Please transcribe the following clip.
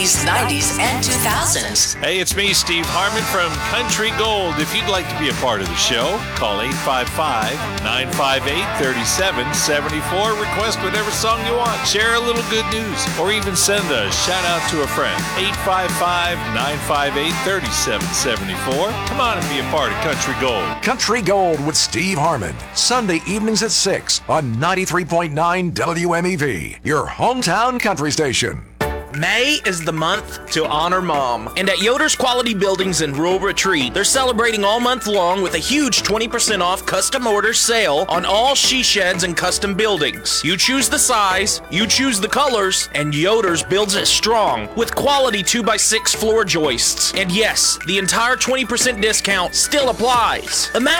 80s, 90s, and 2000s. Hey, it's me, Steve Harmon from Country Gold. If you'd like to be a part of the show, call 855-958-3774. Request whatever song you want. Share a little good news, or even send a shout out to a friend. 855-958-3774. Come on and be a part of Country Gold. Country Gold with Steve Harmon. Sunday evenings at 6 on 93.9 WMEV, your hometown country station. May is the month to honor Mom. And at Yoder's Quality Buildings in Rural Retreat, they're celebrating all month long with a huge 20% off custom order sale on all she sheds and custom buildings. You choose the size, you choose the colors, and Yoder's builds it strong with quality 2x6 floor joists. And yes, the entire 20% discount still applies. Imagine